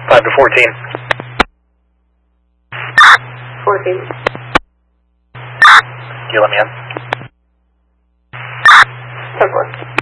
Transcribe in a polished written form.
5 to 14. 14. You let me in? 10-4.